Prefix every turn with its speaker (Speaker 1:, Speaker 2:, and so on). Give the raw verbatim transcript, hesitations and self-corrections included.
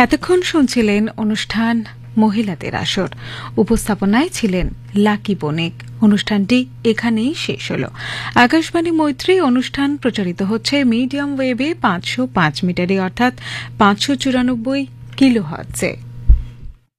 Speaker 1: এতক্ষণ শুনছিলেন অনুষ্ঠান মহিলাদের আসর। উপস্থাপনায় ছিলেন লাকি বণিক। অনুষ্ঠানটি এখানেই শেষ হল। আকাশবাণী মৈত্রী অনুষ্ঠান প্রচারিত হচ্ছে মিডিয়াম ওয়েভে পাঁচশো পাঁচ মিটারে অর্থাৎ পাঁচশো চুরানব্বই কিলোহার্টজে।